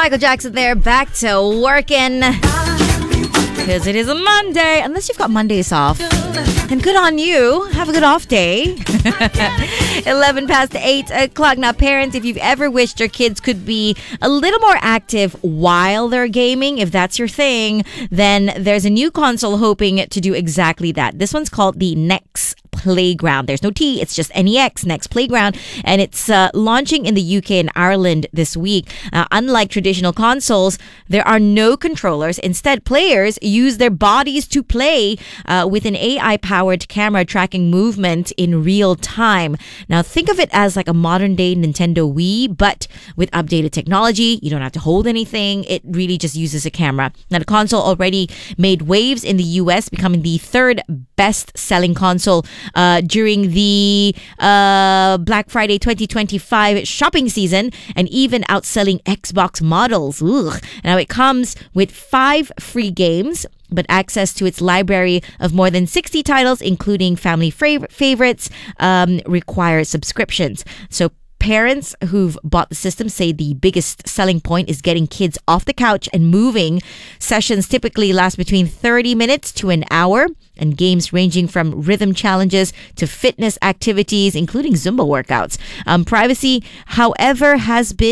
Michael Jackson there, back to working. Because it is a Monday. Unless you've got Mondays off. And good on you. Have a good off day. 11 past 8 o'clock. Now, parents, if you've ever wished your kids could be a little more active while they're gaming, if that's your thing, then there's a new console hoping to do exactly that. This one's called the Nex Playground. There's no T, it's just NEX, Next Playground, and it's launching in the UK and Ireland this week. Unlike traditional consoles, there are no controllers. Instead, players use their bodies to play with an AI-powered camera tracking movement in real time. Now, think of it as like a modern-day Nintendo Wii, but with updated technology. You don't have to hold anything. It really just uses a camera. Now, the console already made waves in the US, becoming the third best-selling console during the Black Friday 2025 shopping season, and even outselling Xbox models. Ugh. Now, it comes with 5 free games, but access to its library of more than 60 titles, including family favorites, requires subscriptions. So parents who've bought the system say the biggest selling point is getting kids off the couch and moving. Sessions typically last between 30 minutes to an hour, and games ranging from rhythm challenges to fitness activities, including Zumba workouts. Privacy, however, has been